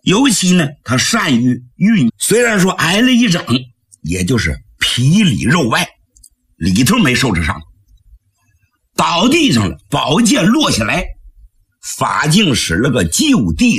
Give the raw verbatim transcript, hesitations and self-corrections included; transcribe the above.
尤其呢他善于运，虽然说挨了一掌，也就是皮里肉外，里头没受着伤，倒地上了，宝剑落下来，法镜使了个就地